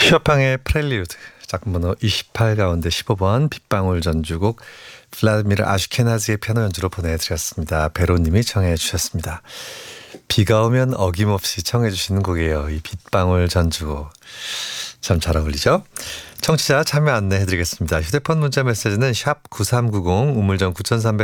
쇼팽의 프렐리우드 작품번호 28 가운데 15번 빗방울 전주곡 블라디미르 아슈케나즈의 피아노 연주로 보내드렸습니다. 베로님이 청해 주셨습니다. 비가 오면 어김없이 청해 주시는 곡이에요. 이 빗방울 전주곡 참 잘 어울리죠? 청취자 참여 안내해드리겠습니다. 휴대폰 문자 메시지는 샵 9390 우물정 9300